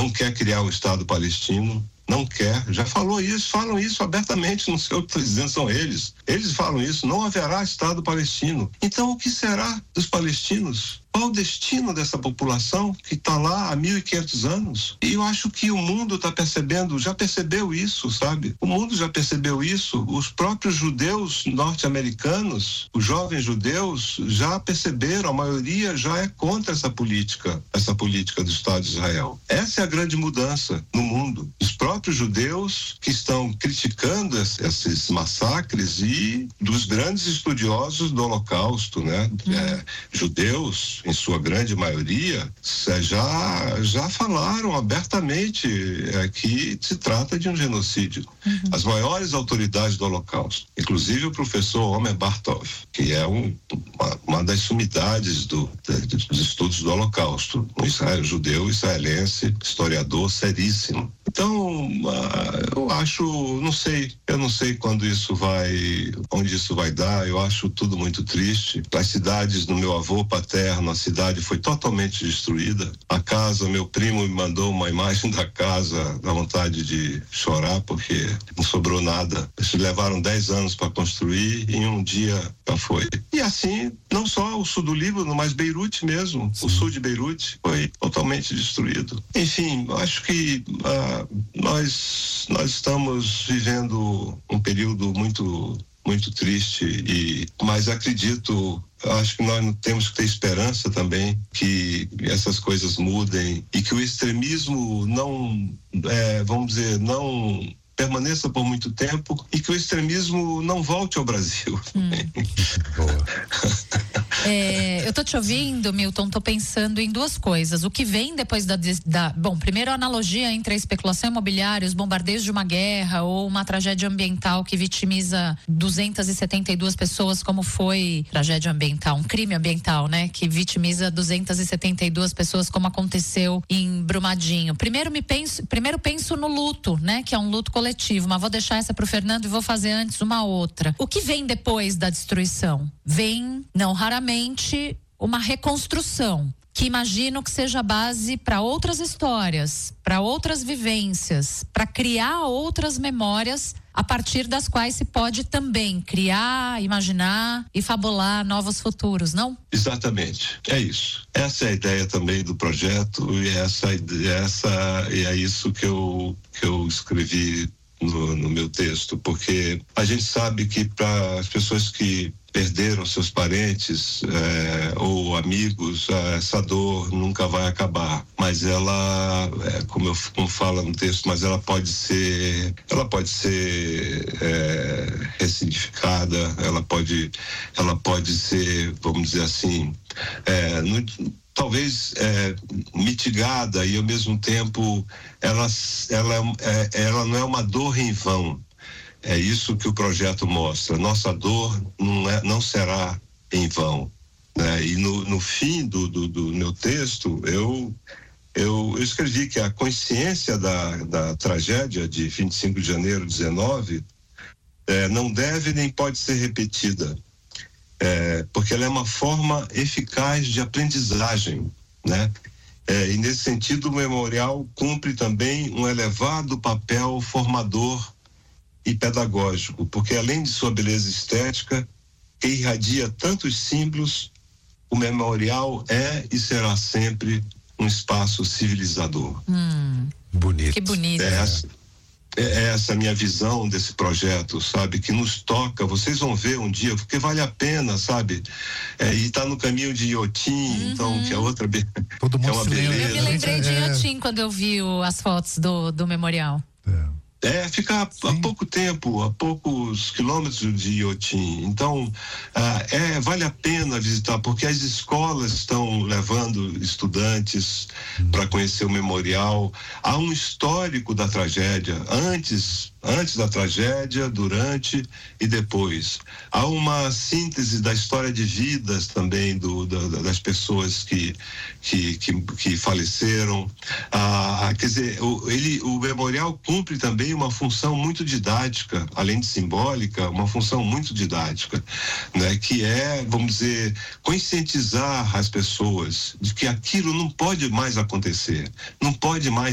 não quer criar um Estado palestino, não quer, já falou isso, falam isso abertamente, não sei o que estou dizendo, são eles falam isso, não haverá Estado palestino. Então o que será dos palestinos? Qual o destino dessa população que está lá há 1.500 anos? E eu acho que o mundo está percebendo, já percebeu isso, sabe? O mundo já percebeu isso. Os próprios judeus norte-americanos, os jovens judeus, já perceberam, a maioria já é contra essa política do Estado de Israel. Essa é a grande mudança no mundo. Os próprios judeus que estão criticando esses massacres e dos grandes estudiosos do Holocausto, né? Judeus, em sua grande maioria, já falaram abertamente que se trata de um genocídio. As maiores autoridades do Holocausto, inclusive o professor Omer Bartov, que é uma das sumidades dos estudos do Holocausto, um judeu israelense, historiador seríssimo. Então, eu acho, eu não sei onde isso vai dar, eu acho tudo muito triste. As cidades do meu avô paterno, a cidade foi totalmente destruída. A casa, meu primo me mandou uma imagem da casa, dá vontade de chorar porque não sobrou nada. Eles levaram 10 anos para construir e em um dia já foi. E assim, não só o sul do Líbano, mas Beirute mesmo, o sul de Beirute foi totalmente destruído. Enfim, acho que nós estamos vivendo um período muito triste, mas acho que nós temos que ter esperança também que essas coisas mudem e que o extremismo não permaneça por muito tempo e que o extremismo não volte ao Brasil. Boa. Eu tô te ouvindo, Milton, tô pensando em duas coisas. O que vem depois bom, primeiro a analogia entre a especulação imobiliária, os bombardeios de uma guerra ou uma tragédia ambiental que vitimiza 272 pessoas, como foi tragédia ambiental, um crime ambiental, né? Que vitimiza 272 pessoas, como aconteceu em Brumadinho. Primeiro penso no luto, né? Que é um luto coletivo, mas vou deixar essa pro Fernando e vou fazer antes uma outra. O que vem depois da destruição? Vem, não raramente, uma reconstrução, que imagino que seja base para outras histórias, para outras vivências, para criar outras memórias a partir das quais se pode também criar, imaginar e fabular novos futuros, não? Exatamente, é isso. Essa é a ideia também do projeto e é isso que eu escrevi no meu texto, porque a gente sabe que para as pessoas que perderam seus parentes ou amigos, essa dor nunca vai acabar, mas ela, como fala no texto, mas ela pode ser ressignificada, ela pode ser, vamos dizer assim, talvez mitigada e ao mesmo tempo ela não é uma dor em vão. É isso que o projeto mostra. Nossa dor não será em vão, né? E no fim do meu texto eu escrevi que a consciência da tragédia de 25 de janeiro de 19 não deve nem pode ser repetida. Porque ela é uma forma eficaz de aprendizagem, né? E nesse sentido o memorial cumpre também um elevado papel formador e pedagógico, porque além de sua beleza estética, que irradia tantos símbolos, o memorial é e será sempre um espaço civilizador. Bonito. Que bonito. É essa a minha visão desse projeto, sabe? Que nos toca, vocês vão ver um dia, porque vale a pena, sabe? E tá no caminho de Iotim, então, que é outra Todo mundo é uma se lembra. beleza. Eu me lembrei de Iotim quando eu vi as fotos do memorial. Fica a poucos quilômetros de Iotim. Então, vale a pena visitar, porque as escolas estão levando estudantes para conhecer o memorial. Há um histórico da tragédia, antes da tragédia, durante e depois. Há uma síntese da história de vidas também das pessoas que faleceram. Quer dizer, o memorial cumpre também uma função muito didática, além de simbólica, uma função muito didática, né? Que é, vamos dizer, conscientizar as pessoas de que aquilo não pode mais acontecer, não pode mais